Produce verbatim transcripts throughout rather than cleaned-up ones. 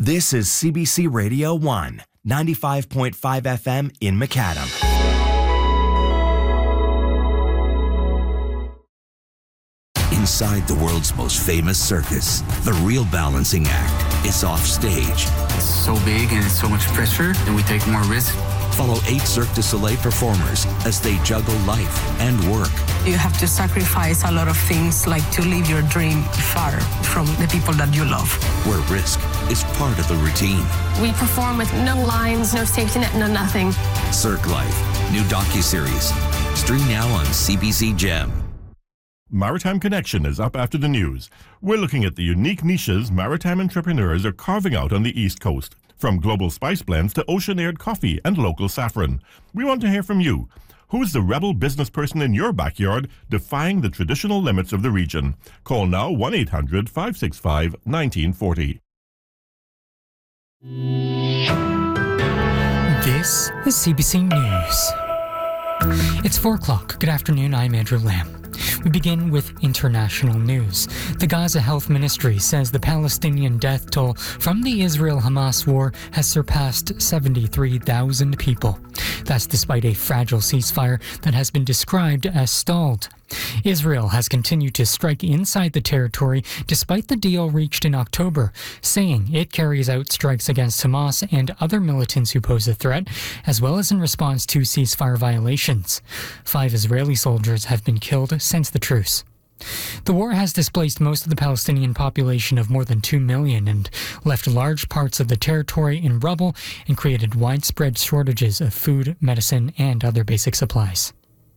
This is C B C Radio one, ninety-five point five F M in Macadam. Inside the world's most famous circus, the real balancing act is off stage. It's so big and it's so much pressure, and we take more risk. Follow eight Cirque du Soleil performers as they juggle life and work. You have to sacrifice a lot of things, like to live your dream far from the people that you love. Where risk is part of the routine. We perform with no lines, no safety net, no nothing. Cirque Life, new docuseries. Stream now on C B C Gem. Maritime Connection is up after the news. We're looking at the unique niches maritime entrepreneurs are carving out on the East Coast, from global spice blends to ocean-aired coffee and local saffron. We want to hear from you. Who's the rebel business person in your backyard defying the traditional limits of the region? Call now one eight hundred, five six five, one nine four zero. This is C B C News. It's four o'clock. Good afternoon, I'm Andrew Lamb. We begin with international news. The Gaza Health Ministry says the Palestinian death toll from the Israel-Hamas war has surpassed seventy-three thousand people. That's despite a fragile ceasefire that has been described as stalled. Israel has continued to strike inside the territory despite the deal reached in October, saying it carries out strikes against Hamas and other militants who pose a threat, as well as in response to ceasefire violations. Five Israeli soldiers have been killed since the truce. The war has displaced most of the Palestinian population of more than two million and left large parts of the territory in rubble and created widespread shortages of food, medicine, and other basic supplies.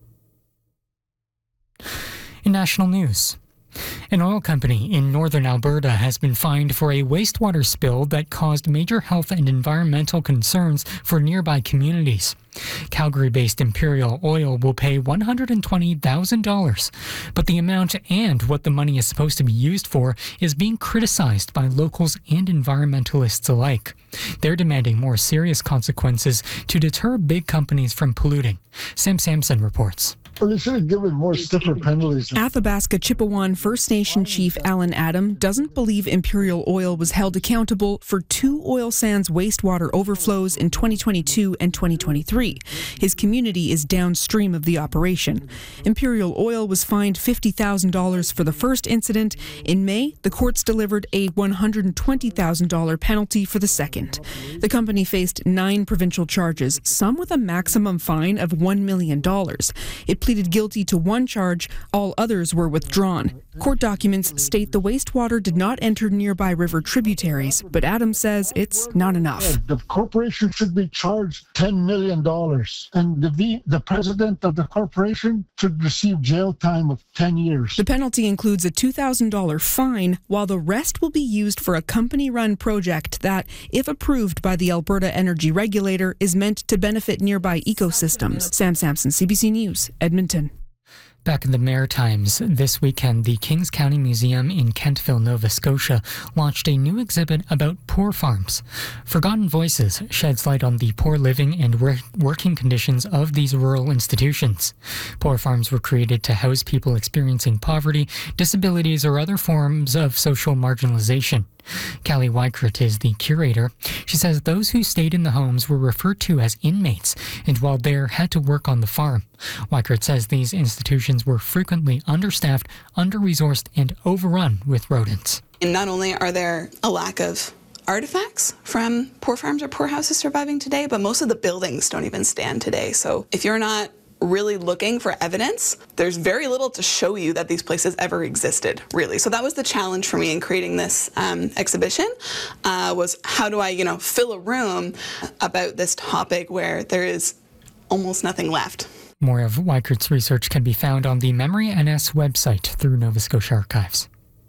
In national news, an oil company in northern Alberta has been fined for a wastewater spill that caused major health and environmental concerns for nearby communities. Calgary-based Imperial Oil will pay one hundred twenty thousand dollars, but the amount and what the money is supposed to be used for is being criticized by locals and environmentalists alike. They're demanding more serious consequences to deter big companies from polluting. Sam Sampson reports. Well, they should have given more stiffer penalties. Athabasca Chippewan First Nation Chief Alan Adam doesn't believe Imperial Oil was held accountable for two oil sands wastewater overflows in twenty twenty-two and twenty twenty-three. His community is downstream of the operation. Imperial Oil was fined fifty thousand dollars for the first incident. In May, the courts delivered a one hundred twenty thousand dollars penalty for the second. The company faced nine provincial charges, some with a maximum fine of one million dollars. It pleaded guilty to one charge, all others were withdrawn. Court documents state the wastewater did not enter nearby river tributaries, but Adams says it's not enough. Yeah, the corporation should be charged ten million dollars, and the, v- the president of the corporation should receive jail time of ten years. The penalty includes a two thousand dollars fine, while the rest will be used for a company-run project that, if approved by the Alberta Energy Regulator, is meant to benefit nearby ecosystems. Sam Sampson, C B C News, Edmonton. Back in the Maritimes, this weekend, the Kings County Museum in Kentville, Nova Scotia, launched a new exhibit about poor farms. Forgotten Voices sheds light on the poor living and wor- working conditions of these rural institutions. Poor farms were created to house people experiencing poverty, disabilities, or other forms of social marginalization. Callie Weichert is the curator. She says those who stayed in the homes were referred to as inmates, and while there had to work on the farm. Weichert says these institutions were frequently understaffed, under-resourced, and overrun with rodents. And not only are there a lack of artifacts from poor farms or poor houses surviving today, but most of the buildings don't even stand today. So if you're not really looking for evidence, there's very little to show you that these places ever existed, really. So that was the challenge for me in creating this um, exhibition, uh, was how do I, you know, fill a room about this topic where there is almost nothing left. More of Weichert's research can be found on the Memory N S website through Nova Scotia Archives.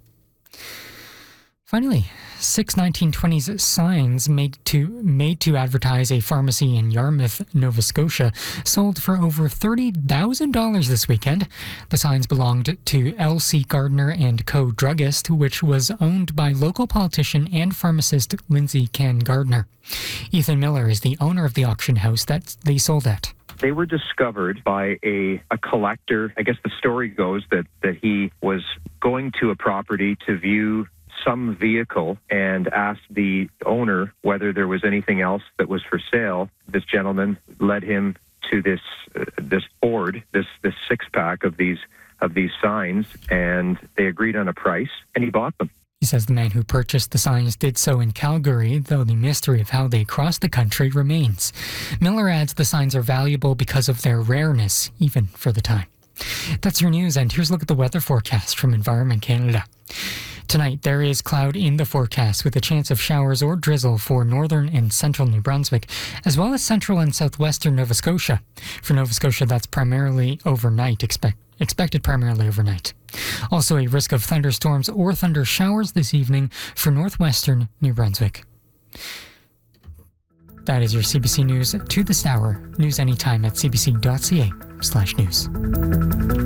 Finally, six nineteen twenties signs made to made to advertise a pharmacy in Yarmouth, Nova Scotia, sold for over thirty thousand dollars this weekend. The signs belonged to L C Gardner and Co. Druggist, which was owned by local politician and pharmacist Lindsay Can Gardner. Ethan Miller is the owner of the auction house that they sold at. They were discovered by a, a collector. I guess the story goes that, that he was going to a property to view some vehicle and asked the owner whether there was anything else that was for sale. This gentleman led him to this uh, this board, this this six pack of these of these signs, and they agreed on a price, and he bought them. He says the man who purchased the signs did so in Calgary, though the mystery of how they crossed the country remains. Miller adds the signs are valuable because of their rareness, even for the time. That's your news, and here's a look at the weather forecast from Environment Canada. Tonight, there is cloud in the forecast with a chance of showers or drizzle for northern and central New Brunswick, as well as central and southwestern Nova Scotia. For Nova Scotia, that's primarily overnight, expect, expected primarily overnight. Also, a risk of thunderstorms or thunder showers this evening for northwestern New Brunswick. That is your C B C News to this hour. News anytime at c b c dot c a slash news.